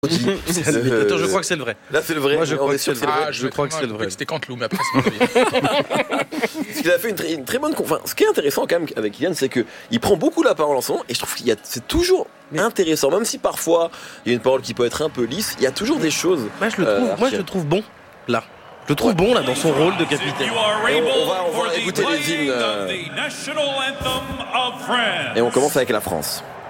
Attends, je crois que c'est le vrai. Là, c'est le vrai. Moi, je crois que c'est le vrai. Ah, Je crois que c'est le vrai. C'était Canteloup, mais après, c'est pas vrai. Parce qu'il a fait une très bonne. Enfin, ce qui est intéressant quand même avec Kylian, c'est qu'il prend beaucoup la parole en ce moment, et je trouve c'est toujours intéressant, même si parfois il y a une parole qui peut être un peu lisse, il y a toujours des choses. Moi, je le trouve bon, là. Je le trouve bon, là, dans son rôle de capitaine. Et on va écouter les hymnes. Et on commence avec la France.